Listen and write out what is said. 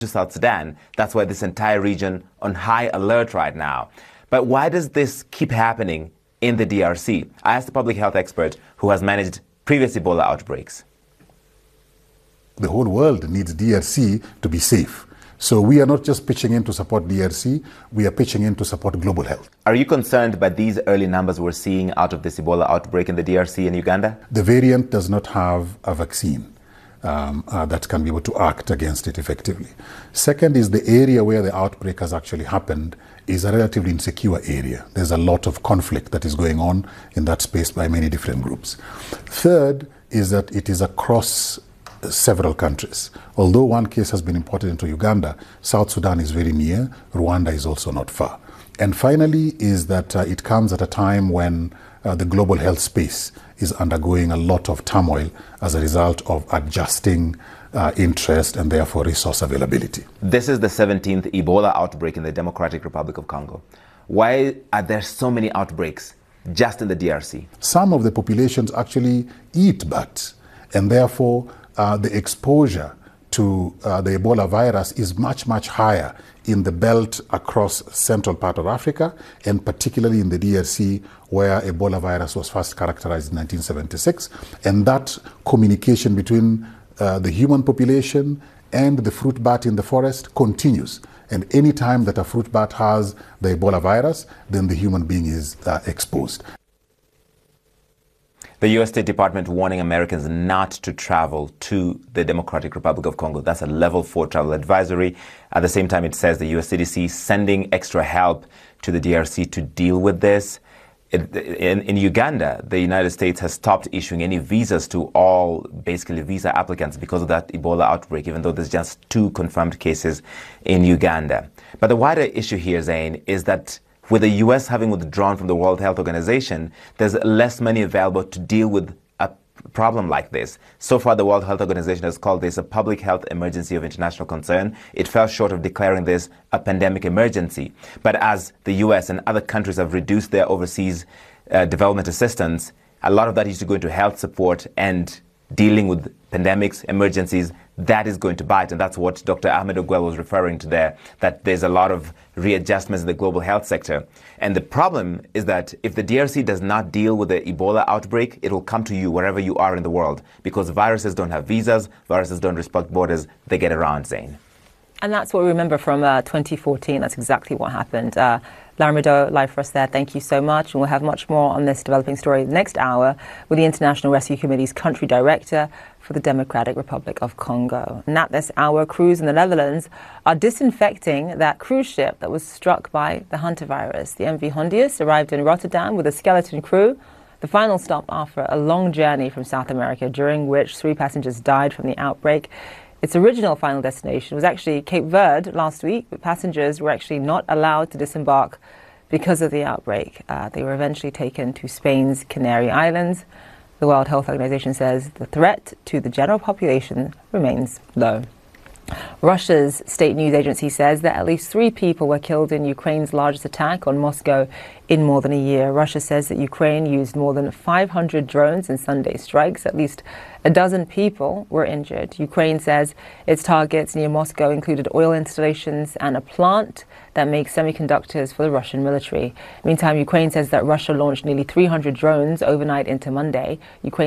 to South Sudan. That's why this entire region on high alert right now. But why does this keep happening in the DRC? I asked a public health expert who has managed previous Ebola outbreaks. The whole world needs DRC to be safe. So we are not just pitching in to support DRC, we are pitching in to support global health. Are you concerned by these early numbers we're seeing out of this Ebola outbreak in the DRC and Uganda? The variant does not have a vaccine that can be able to act against it effectively. Second is the area where the outbreak has actually happened is a relatively insecure area. There's a lot of conflict that is going on in that space by many different groups. Third is that it is across several countries. Although one case has been imported into Uganda, South Sudan is very near, Rwanda is also not far. And finally is that it comes at a time when the global health space is undergoing a lot of turmoil as a result of adjusting interest and therefore resource availability. This is the 17th Ebola outbreak in the Democratic Republic of Congo. Why are there so many outbreaks just in the DRC? Some of the populations actually eat bats, and therefore the exposure to the Ebola virus is much, much higher in the belt across central part of Africa, and particularly in the DRC, where Ebola virus was first characterized in 1976. And that communication between the human population and the fruit bat in the forest continues. And any time that a fruit bat has the Ebola virus, then the human being is exposed. The U.S. State Department warning Americans not to travel to the Democratic Republic of Congo. That's a level 4 travel advisory. At the same time, it says the U.S. CDC sending extra help to the DRC to deal with this. In Uganda, the United States has stopped issuing any visas to all, basically, visa applicants because of that Ebola outbreak, even though there's just 2 confirmed cases in Uganda. But the wider issue here, Zane, is that with the U.S. having withdrawn from the World Health Organization, there's less money available to deal with a problem like this. So far, the World Health Organization has called this a public health emergency of international concern. It fell short of declaring this a pandemic emergency. But as the U.S. and other countries have reduced their overseas development assistance, a lot of that used to go into health support and dealing with pandemics, emergencies. That is going to bite, and that's what Dr. Ahmed Ogwell was referring to there, that there's a lot of readjustments in the global health sector. And the problem is that if the DRC does not deal with the Ebola outbreak, it will come to you wherever you are in the world, because viruses don't have visas, viruses don't respect borders, they get around, Zane. And that's what we remember from 2014. That's exactly what happened. Larry Madowo, live for us there. Thank you so much. And we'll have much more on this developing story next hour with the International Rescue Committee's country director for the Democratic Republic of Congo. And at this hour, crews in the Netherlands are disinfecting that cruise ship that was struck by the hantavirus. The MV Hondius arrived in Rotterdam with a skeleton crew, the final stop after a long journey from South America, during which 3 passengers died from the outbreak. Its original final destination was actually Cape Verde last week, but passengers were actually not allowed to disembark because of the outbreak. They were eventually taken to Spain's Canary Islands. The World Health Organization says the threat to the general population remains low. Russia's state news agency says that at least 3 people were killed in Ukraine's largest attack on Moscow in more than a year. Russia says that Ukraine used more than 500 drones in Sunday's strikes. At least a dozen people were injured. Ukraine says its targets near Moscow included oil installations and a plant that makes semiconductors for the Russian military. Meantime, Ukraine says that Russia launched nearly 300 drones overnight into Monday. Ukraine